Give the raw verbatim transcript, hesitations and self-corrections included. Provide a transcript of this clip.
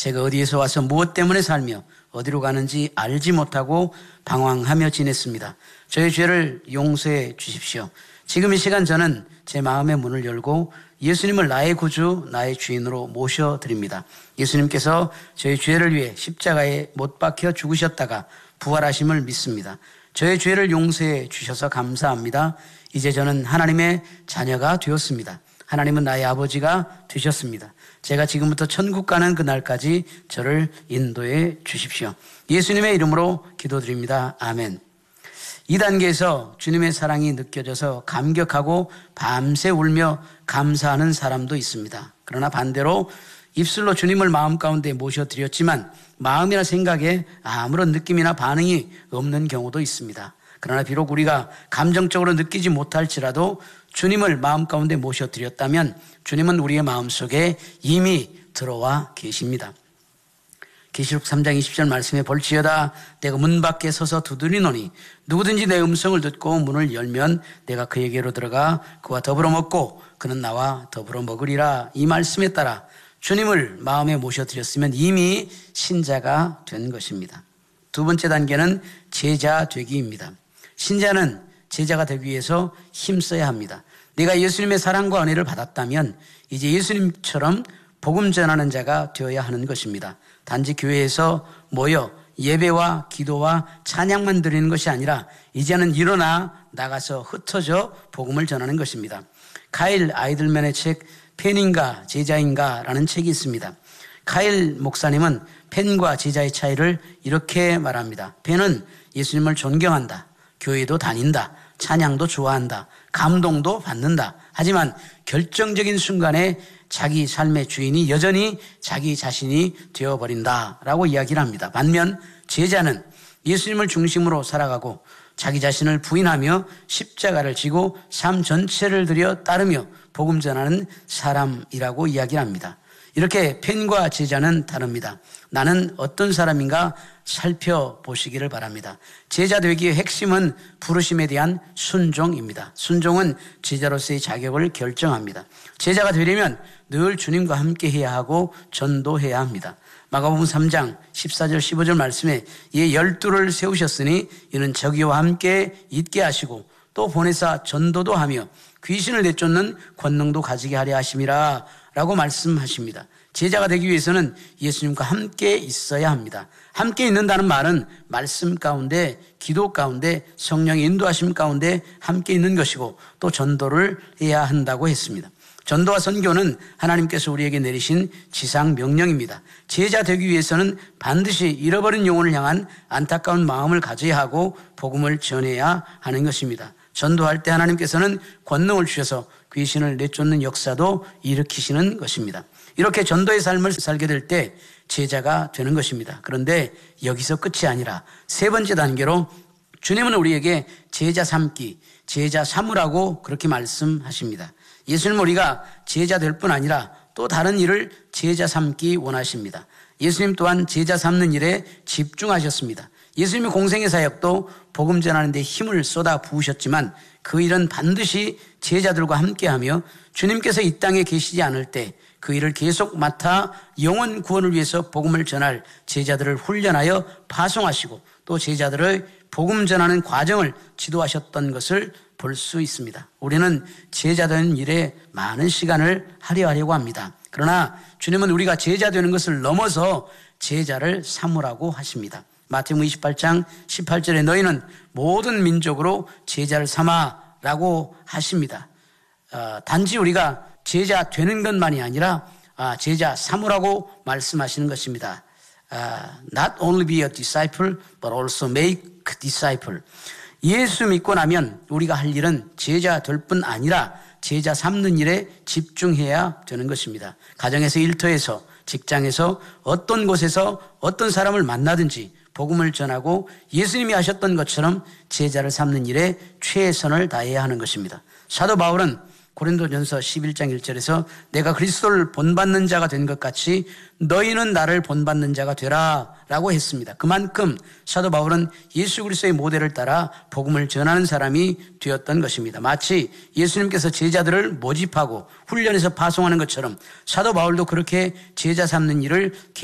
제가 어디에서 와서 무엇 때문에 살며 어디로 가는지 알지 못하고 방황하며 지냈습니다. 저의 죄를 용서해 주십시오. 지금 이 시간 저는 제 마음의 문을 열고 예수님을 나의 구주, 나의 주인으로 모셔드립니다. 예수님께서 저의 죄를 위해 십자가에 못 박혀 죽으셨다가 부활하심을 믿습니다. 저의 죄를 용서해 주셔서 감사합니다. 이제 저는 하나님의 자녀가 되었습니다. 하나님은 나의 아버지가 되셨습니다. 제가 지금부터 천국 가는 그날까지 저를 인도해 주십시오. 예수님의 이름으로 기도드립니다. 아멘. 이 단계에서 주님의 사랑이 느껴져서 감격하고 밤새 울며 감사하는 사람도 있습니다. 그러나 반대로 입술로 주님을 마음 가운데 모셔드렸지만 마음이나 생각에 아무런 느낌이나 반응이 없는 경우도 있습니다. 그러나 비록 우리가 감정적으로 느끼지 못할지라도 주님을 마음 가운데 모셔드렸다면 주님은 우리의 마음속에 이미 들어와 계십니다. 계시록 삼 장 이십 절 말씀에 볼지어다 내가 문 밖에 서서 두드리노니 누구든지 내 음성을 듣고 문을 열면 내가 그에게로 들어가 그와 더불어 먹고 그는 나와 더불어 먹으리라. 이 말씀에 따라 주님을 마음에 모셔드렸으면 이미 신자가 된 것입니다. 두 번째 단계는 제자 되기입니다. 신자는 제자가 되기 위해서 힘써야 합니다. 내가 예수님의 사랑과 은혜를 받았다면 이제 예수님처럼 복음 전하는 자가 되어야 하는 것입니다. 단지 교회에서 모여 예배와 기도와 찬양만 드리는 것이 아니라 이제는 일어나 나가서 흩어져 복음을 전하는 것입니다. 카일 아이들맨의 책 팬인가 제자인가 라는 책이 있습니다. 카일 목사님은 팬과 제자의 차이를 이렇게 말합니다. 팬은 예수님을 존경한다. 교회도 다닌다. 찬양도 좋아한다. 감동도 받는다. 하지만 결정적인 순간에 자기 삶의 주인이 여전히 자기 자신이 되어버린다라고 이야기를 합니다. 반면 제자는 예수님을 중심으로 살아가고 자기 자신을 부인하며 십자가를 지고 삶 전체를 들여 따르며 복음 전하는 사람이라고 이야기를 합니다. 이렇게 팬과 제자는 다릅니다. 나는 어떤 사람인가 살펴보시기를 바랍니다. 제자 되기의 핵심은 부르심에 대한 순종입니다. 순종은 제자로서의 자격을 결정합니다. 제자가 되려면 늘 주님과 함께 해야 하고 전도해야 합니다. 마가복음 삼 장 십사 절 십오 절 말씀에 예 열두를 세우셨으니 이는 저기와 함께 있게 하시고 또 보내사 전도도 하며 귀신을 내쫓는 권능도 가지게 하려 하심이라 라고 말씀하십니다. 제자가 되기 위해서는 예수님과 함께 있어야 합니다. 함께 있는다는 말은 말씀 가운데, 기도 가운데, 성령의 인도하심 가운데 함께 있는 것이고 또 전도를 해야 한다고 했습니다. 전도와 선교는 하나님께서 우리에게 내리신 지상 명령입니다. 제자 되기 위해서는 반드시 잃어버린 영혼을 향한 안타까운 마음을 가져야 하고 복음을 전해야 하는 것입니다. 전도할 때 하나님께서는 권능을 주셔서 귀신을 내쫓는 역사도 일으키시는 것입니다. 이렇게 전도의 삶을 살게 될 때 제자가 되는 것입니다. 그런데 여기서 끝이 아니라 세 번째 단계로 주님은 우리에게 제자 삼기, 제자 삼으라고 그렇게 말씀하십니다. 예수님은 우리가 제자 될 뿐 아니라 또 다른 일을 제자 삼기 원하십니다. 예수님 또한 제자 삼는 일에 집중하셨습니다. 예수님의 공생의 사역도 복음 전하는 데 힘을 쏟아 부으셨지만 그 일은 반드시 제자들과 함께하며 주님께서 이 땅에 계시지 않을 때 그 일을 계속 맡아 영혼 구원을 위해서 복음을 전할 제자들을 훈련하여 파송하시고 또 제자들의 복음 전하는 과정을 지도하셨던 것을 볼 수 있습니다. 우리는 제자 되는 일에 많은 시간을 할애하려고 합니다. 그러나 주님은 우리가 제자 되는 것을 넘어서 제자를 삼으라고 하십니다. 마태복음 이십팔 장 십팔 절에 너희는 모든 민족으로 제자를 삼아라고 하십니다. 어, 단지 우리가 제자 되는 것만이 아니라 아, 제자 삼으라고 말씀하시는 것입니다. Uh, not only be a disciple, but also make disciple. 예수 믿고 나면 우리가 할 일은 제자 될 뿐 아니라 제자 삼는 일에 집중해야 되는 것입니다. 가정에서 일터에서 직장에서 어떤 곳에서 어떤 사람을 만나든지 복음을 전하고 예수님이 하셨던 것처럼 제자를 삼는 일에 최선을 다해야 하는 것입니다. 사도 바울은 고린도전서 십일 장 일 절에서 내가 그리스도를 본받는 자가 된 것 같이 너희는 나를 본받는 자가 되라 라고 했습니다. 그만큼 사도 바울은 예수 그리스도의 모델을 따라 복음을 전하는 사람이 되었던 것입니다. 마치 예수님께서 제자들을 모집하고 훈련해서 파송하는 것처럼 사도 바울도 그렇게 제자 삼는 일을